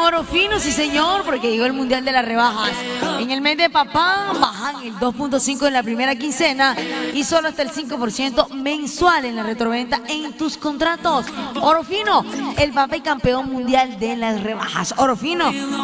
oro fino, sí señor, porque llegó el Mundial de las Rebajas. En el mes de papá bajan el 2.5 en la primera quincena y solo hasta el 5% mensual en la retroventa en tus contratos. Oro fino, el papá y campeón mundial de las rebajas. Oro fino,